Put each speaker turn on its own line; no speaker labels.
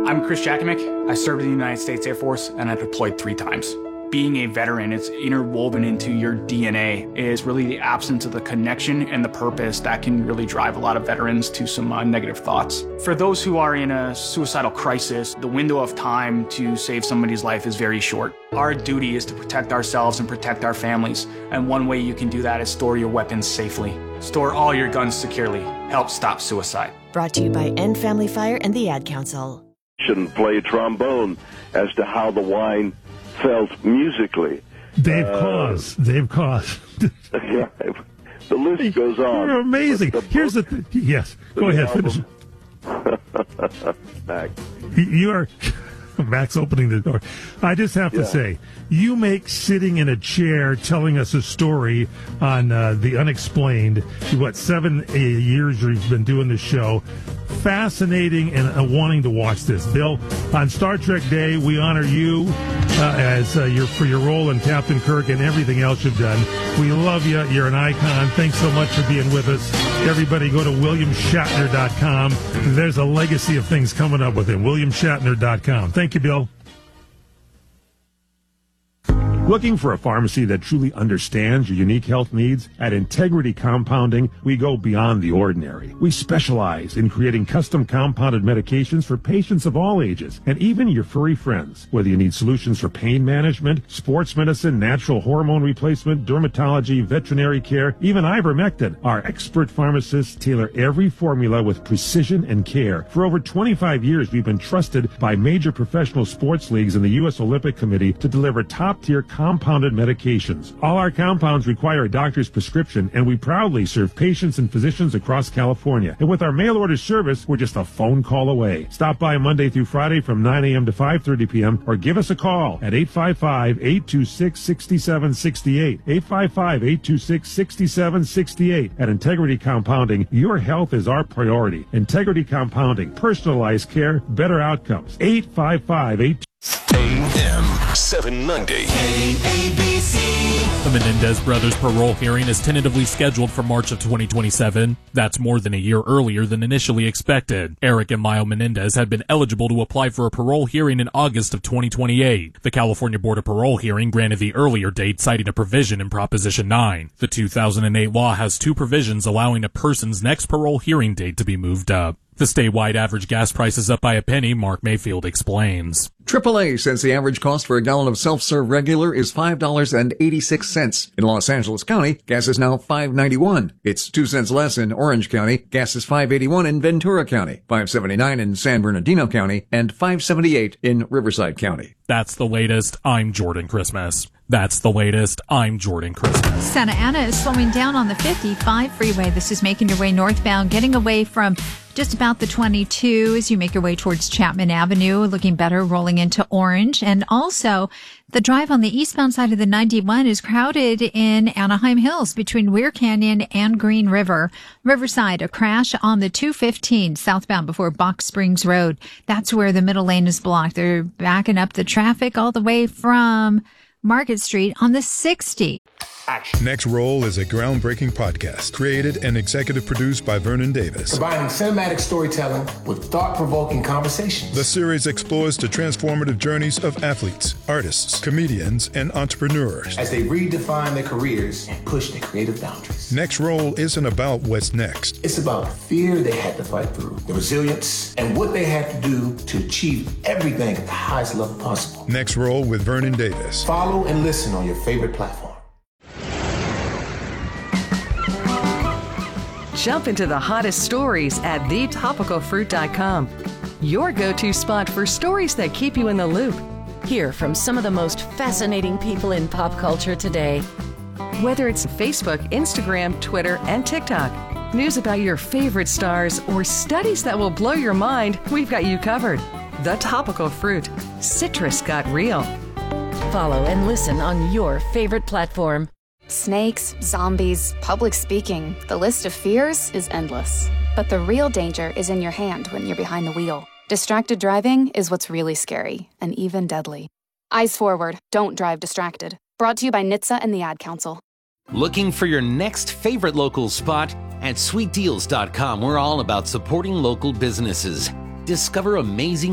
I'm Chris Jakomick. I served in the United States Air Force and I deployed 3 times. Being a veteran, it's interwoven into your DNA, is really the absence of the connection and the purpose that can really drive a lot of veterans to some negative thoughts. For those who are in a suicidal crisis, the window of time to save somebody's life is very short. Our duty is to protect ourselves and protect our families, and one way you can do that is store your weapons safely. Store all your guns securely. Help stop suicide.
Brought to you by End Family Fire and the Ad Council.
Play trombone as to how the wine felt musically.
Dave Claus.
Yeah, the list goes on.
You're amazing. Here's the yes. Go ahead. Finish.
Max.
You are Max opening the door. I just have to say, you make sitting in a chair telling us a story on The Unexplained, 7 years you've been doing this show, fascinating and wanting to watch this. Bill, on Star Trek Day, we honor you for your role in Captain Kirk and everything else you've done. We love you. You're an icon. Thanks so much for being with us. Everybody go to WilliamShatner.com. There's a legacy of things coming up with him. WilliamShatner.com. Thank you, Bill. Looking for a pharmacy that truly understands your unique health needs? At Integrity Compounding, we go beyond the ordinary. We specialize in creating custom compounded medications for patients of all ages, and even your furry friends. Whether you need solutions for pain management, sports medicine, natural hormone replacement, dermatology, veterinary care, even ivermectin, our expert pharmacists tailor every formula with precision and care. For over 25 years, we've been trusted by major professional sports leagues and the U.S. Olympic Committee to deliver top-tier compounded medications. All our compounds require a doctor's prescription, and we proudly serve patients and physicians across California. And with our mail order service, we're just a phone call away. Stop by Monday through Friday from 9 a.m. to 5:30 p.m. or give us a call at 855-826-6768. 855-826-6768. At Integrity Compounding, your health is our priority. Integrity Compounding. Personalized care, better outcomes. 855-826-6768.
AM 790.
KABC.
The Menendez brothers' parole hearing is tentatively scheduled for March of 2027. That's more than a year earlier than initially expected. Eric and Mayo Menendez had been eligible to apply for a parole hearing in August of 2028. The California Board of Parole hearing granted the earlier date, citing a provision in Proposition 9. The 2008 law has 2 provisions allowing a person's next parole hearing date to be moved up. The statewide average gas price is up by a penny, Mark Mayfield explains.
AAA says the average cost for a gallon of self-serve regular is $5.86. In Los Angeles County, gas is now $5.91. It's 2 cents less in Orange County. Gas is $5.81 in Ventura County, $5.79 in San Bernardino County, and $5.78 in Riverside County.
That's the latest. I'm Jordan Christmas. That's the latest. I'm Jordan Christmas.
Santa Ana is slowing down on the 55 freeway. This is making your way northbound, getting away from just about the 22 as you make your way towards Chapman Avenue, looking better, rolling into Orange. And also, the drive on the eastbound side of the 91 is crowded in Anaheim Hills between Weir Canyon and Green River. Riverside, a crash on the 215 southbound before Box Springs Road. That's where the middle lane is blocked. They're backing up the traffic all the way from Market Street on the 60.
Next Roll is a groundbreaking podcast created and executive produced by Vernon Davis.
Combining cinematic storytelling with thought-provoking conversations.
The series explores the transformative journeys of athletes, artists, comedians, and entrepreneurs
as they redefine their careers and push their creative boundaries.
Next Roll isn't about what's next.
It's about the fear they had to fight through, the resilience, and what they had to do to achieve everything at the highest level possible.
Next Roll with Vernon Davis.
Follow and listen on your favorite platform.
Jump into the hottest stories at thetopicalfruit.com. Your go-to spot for stories that keep you in the loop.
Hear from some of the most fascinating people in pop culture today.
Whether it's Facebook, Instagram, Twitter, and TikTok, news about your favorite stars, or studies that will blow your mind, we've got you covered. The Topical Fruit. Citrus got real.
Follow and listen on your favorite platform.
Snakes, zombies, public speaking. The list of fears is endless. But the real danger is in your hand when you're behind the wheel. Distracted driving is what's really scary and even deadly. Eyes forward. Don't drive distracted. Brought to you by NHTSA and the Ad Council.
Looking for your next favorite local spot? At sweetdeals.com, we're all about supporting local businesses. Discover amazing